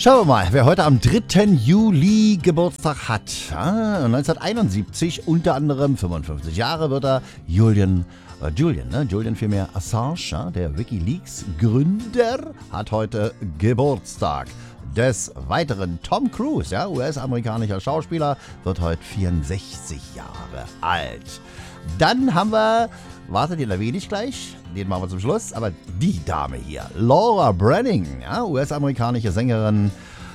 Schauen wir mal, wer heute am 3. Juli Geburtstag hat. 1971, unter anderem 55 Jahre wird er Julian vielmehr Assange, der WikiLeaks-Gründer, hat heute Geburtstag. Des Weiteren Tom Cruise, US-amerikanischer Schauspieler, wird heute 64 Jahre alt. Dann haben wir, den erwähne ich gleich, den machen wir zum Schluss, aber die Dame hier, Laura Branning, US-amerikanische Sängerin,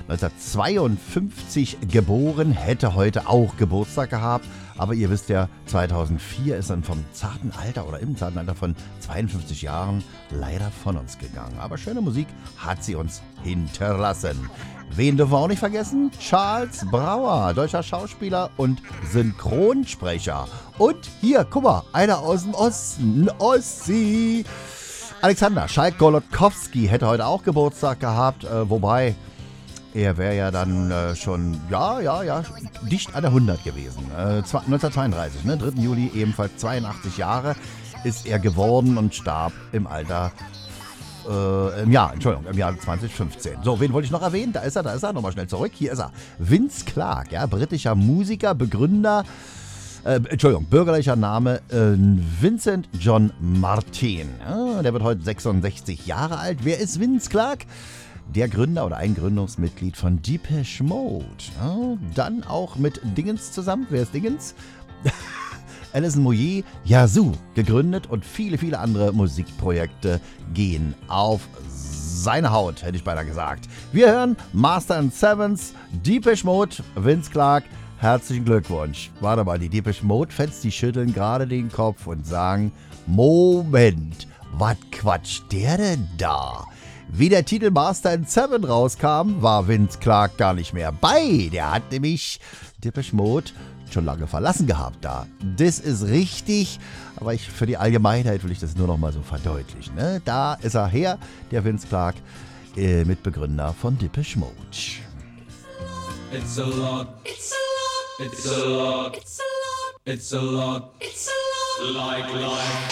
1952 geboren, hätte heute auch Geburtstag gehabt, aber ihr wisst ja, 2004 ist dann im zarten Alter von 52 Jahren leider von uns gegangen. Aber schöne Musik hat sie uns hinterlassen. Wen dürfen wir auch nicht vergessen? Charles Brauer, deutscher Schauspieler und Synchronsprecher. Und hier, guck mal, einer aus dem Osten, Ossi. Alexander Schalk-Golodkowski hätte heute auch Geburtstag gehabt, wobei er wäre ja dann schon, dicht an der 100 gewesen. 1932, 3. Juli, ebenfalls 82 Jahre ist er geworden und starb im Alter, im Jahr 2015. So, wen wollte ich noch erwähnen? Da ist er, nochmal schnell zurück. Hier ist er. Vince Clarke, britischer Musiker, Begründer, bürgerlicher Name Vincent John Martin. Der wird heute 66 Jahre alt. Wer ist Vince Clarke? Der Gründer oder ein Gründungsmitglied von Depeche Mode. Dann auch mit Dingens zusammen. Wer ist Dingens? Alison Moyet, Yazoo gegründet und viele, viele andere Musikprojekte gehen auf seine Haut, hätte ich beinahe gesagt. Wir hören Master & Sevens, Depeche Mode, Vince Clarke. Herzlichen Glückwunsch. Warte mal, die Depeche Mode-Fans, die schütteln gerade den Kopf und sagen, Moment, was quatscht der denn da? Wie der Titel Master & Seven rauskam, war Vince Clarke gar nicht mehr bei. Der hat nämlich Depeche Mode schon lange verlassen gehabt da. Das ist richtig, aber für die Allgemeinheit will ich das nur noch mal so verdeutlichen. Ne? Da ist er her, der Vince Clarke, Mitbegründer von Depeche Mode. It's a lot. It's a lot. It's a lot. It's a lot. It's a lot. Like life.